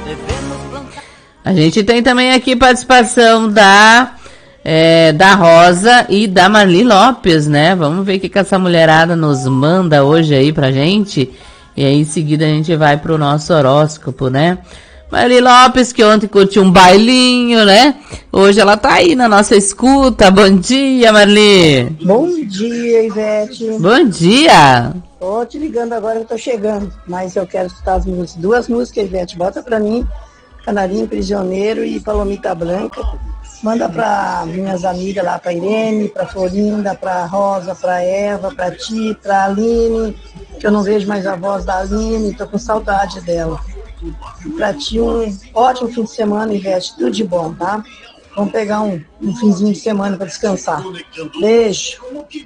A gente tem também aqui participação da Rosa e da Marli Lopes, né? Vamos ver o que essa mulherada nos manda hoje aí pra gente. E aí em seguida a gente vai pro nosso horóscopo, né? Marli Lopes, que ontem curtiu um bailinho, né? Hoje ela tá aí na nossa escuta. Bom dia, Marli. Bom dia, Ivete. Bom dia. Tô te ligando agora que eu tô chegando, mas eu quero escutar as músicas. 2 músicas, Ivete. Bota pra mim, Canarinho Prisioneiro e Palomita Branca. Manda pra minhas amigas lá, pra Irene, pra Florinda, pra Rosa, pra Eva, pra ti, pra Aline, que eu não vejo mais a voz da Aline, tô com saudade dela. E pra ti um ótimo fim de semana, Ivete, tudo de bom, tá? Vamos pegar um finzinho de semana pra descansar. Beijo.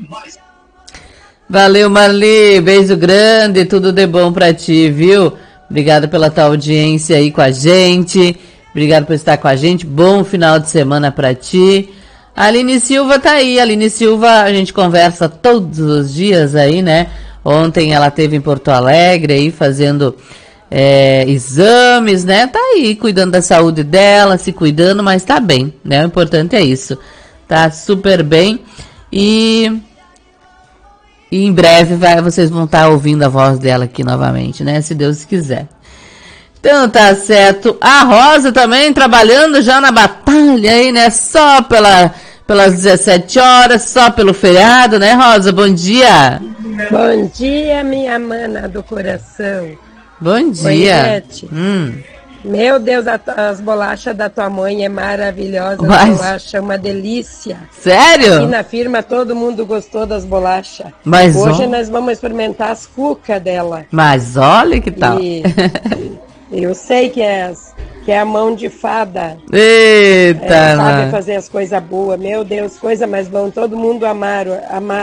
Valeu, Marli, beijo grande, tudo de bom pra ti, viu? Obrigada pela tua audiência aí com a gente. Obrigado por estar com a gente. Bom final de semana pra ti. A Aline Silva tá aí. A Aline Silva, a gente conversa todos os dias aí, né? Ontem ela esteve em Porto Alegre aí fazendo exames, né? Tá aí cuidando da saúde dela, se cuidando, mas tá bem, né? O importante é isso. Tá super bem. E em breve vocês vão estar ouvindo a voz dela aqui novamente, né? Se Deus quiser. Então tá certo. A Rosa também trabalhando já na batalha aí, né? Só pelas 17 horas, só pelo feriado, né, Rosa? Bom dia. Bom dia, minha mana do coração. Bom dia. Meu Deus, as bolachas da tua mãe é maravilhosa. Mas... As bolachas é uma delícia. Sério? Aqui na firma todo mundo gostou das bolachas. Mas hoje nós vamos experimentar as cucas dela. Mas olha que tal. Eu sei que é a mão de fada. Eita! Sabe fazer as coisas boas. Meu Deus, coisa mais boa. Todo mundo amaram.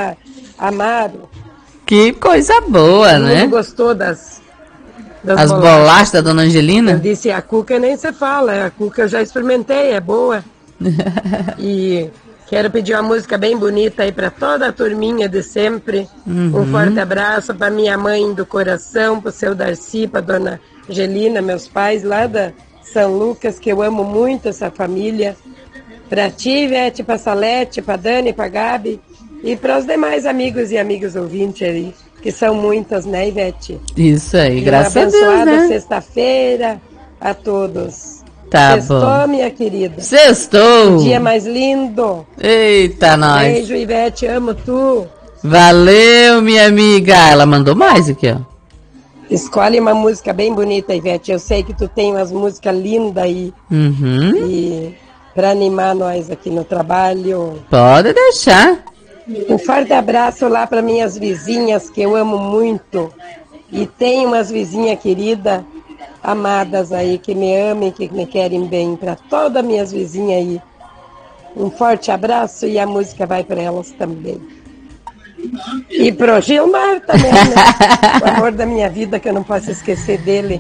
Que coisa boa, todo né? Todo mundo gostou das as bolachas da Dona Angelina? Eu disse, a cuca nem se fala. A cuca eu já experimentei, é boa. E quero pedir uma música bem bonita aí para toda a turminha de sempre. Um forte abraço para minha mãe do coração, para o seu Darcy, para Dona Angelina, meus pais lá da São Lucas, que eu amo muito essa família. Para ti, Ivete, para Salete, para Dani, para Gabi e para os demais amigos e amigas ouvintes aí, que são muitas, né, Ivete? Isso aí, graças a Deus, né? Uma abençoada sexta-feira a todos. Tá Sextou, bom. minha querida. Sextou. Um dia mais lindo. Eita, nós. Beijo, Ivete, amo tu. Valeu, minha amiga. Ela mandou mais aqui, ó. Escolhe uma música bem bonita, Ivete. Eu sei que tu tem umas músicas lindas aí. E para animar nós aqui no trabalho. Pode deixar. Um forte abraço lá para minhas vizinhas, que eu amo muito. E tem umas vizinhas queridas, amadas aí, que me amam, que me querem bem. Para todas as minhas vizinhas aí. Um forte abraço e a música vai para elas também. E pro Gilmar também, né? O amor da minha vida, que eu não posso esquecer dele.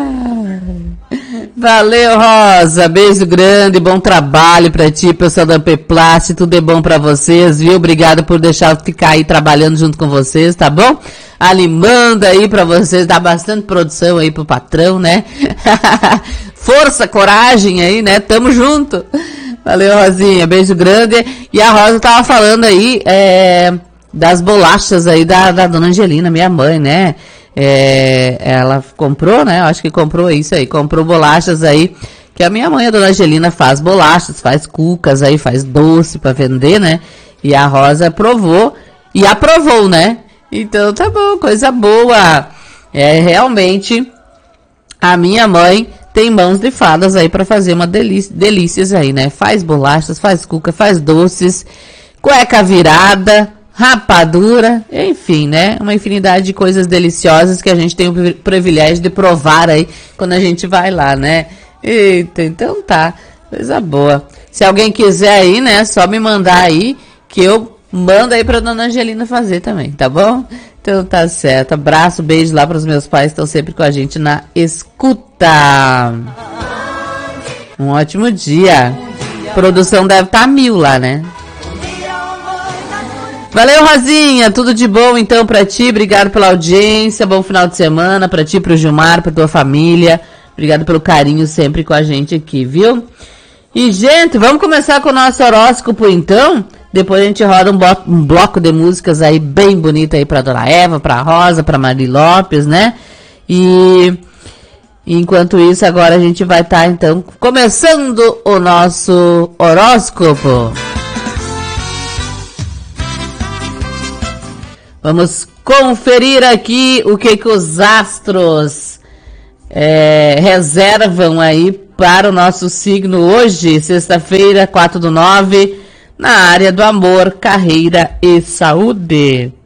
Valeu, Rosa. Beijo grande, bom trabalho pra ti, pessoal da Ampeplast. Tudo é bom pra vocês, viu? Obrigada por deixar eu ficar aí trabalhando junto com vocês, tá bom? Animando aí pra vocês, dá bastante produção aí pro patrão, né? Força, coragem aí, né? Tamo junto. Valeu, Rosinha. Beijo grande. E a Rosa tava falando aí, das bolachas aí da Dona Angelina, minha mãe, né? Ela comprou, né? Acho que comprou isso aí. Comprou bolachas aí. Que a minha mãe, a Dona Angelina, faz bolachas, faz cucas aí, faz doce pra vender, né? E a Rosa provou e aprovou, né? Então tá bom, coisa boa. Realmente, a minha mãe tem mãos de fadas aí pra fazer uma delícias aí, né? Faz bolachas, faz cuca, faz doces, cueca virada, rapadura, enfim, né? Uma infinidade de coisas deliciosas que a gente tem o privilégio de provar aí quando a gente vai lá, né? Eita, então tá, coisa boa. Se alguém quiser aí, né, só me mandar aí que eu mando aí pra Dona Angelina fazer também, tá bom? Então tá certo, abraço, beijo lá pros meus pais que estão sempre com a gente na escuta. Um ótimo dia. A produção deve estar 1000 lá, né? Valeu, Rosinha, tudo de bom então pra ti, obrigado pela audiência, bom final de semana pra ti, pro Gilmar, pra tua família, Obrigado pelo carinho sempre com a gente aqui, viu? E, gente, vamos começar com o nosso horóscopo, então. Depois a gente roda um bloco de músicas aí bem bonito aí pra Dona Eva, pra Rosa, pra Mari Lopes, né? E enquanto isso, agora a gente vai estar, então, começando o nosso horóscopo. Vamos conferir aqui o que os astros reservam aí para o nosso signo hoje, sexta-feira, 4/9, na área do amor, carreira e saúde.